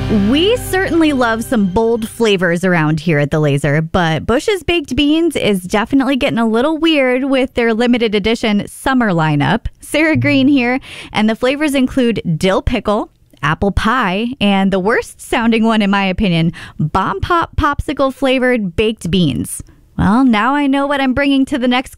We certainly love some bold flavors around here at the Laser, but Bush's Baked Beans is definitely getting a little weird with their limited edition summer lineup. Sarah Green here, and the flavors include dill pickle, apple pie, and the worst sounding one in my opinion, Bomb Pop popsicle flavored baked beans. Well, now I know what I'm bringing to the next